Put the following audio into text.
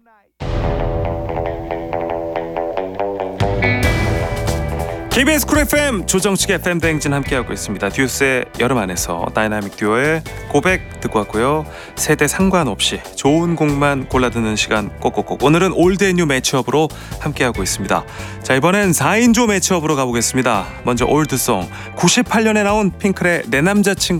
KBS 쿨 FM 조정식의 FM 대행진 함께하고 있습니다. 듀스의 여름 안에서 다이나믹 듀오의 고백 듣고 왔고요. 세대 상관없이 좋은 곡만 골라 듣는 시간 꼭꼭꼭. 오늘은 올드 앤 뉴 매치업으로 함께하고 있습니다. 자, 이번엔 4인조 매치업으로 가보겠습니다. 먼저 올드송 98년에 나온 핑클의 내 남자친구